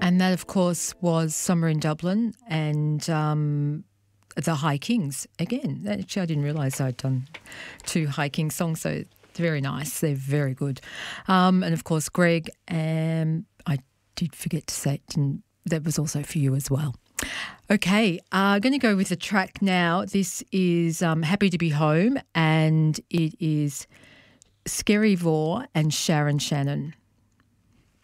And that, of course, was Summer in Dublin and the High Kings. Again, actually, I didn't realise I'd done two High Kings songs, so it's very nice. They're very good. And, of course, Greg, I did forget to say that was also for you as well. Okay, I'm going to go with the track now. This is Happy to Be Home, and it is Skerry Vore and Sharon Shannon.